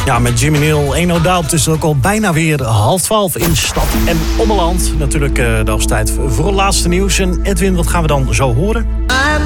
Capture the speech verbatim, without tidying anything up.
Ja, met Jimmy Neal, Ain't No Doubt. Het is ook al bijna weer half twaalf in stad en ommeland. Natuurlijk uh, de tijd voor het laatste nieuws. En Edwin, wat gaan we dan zo horen?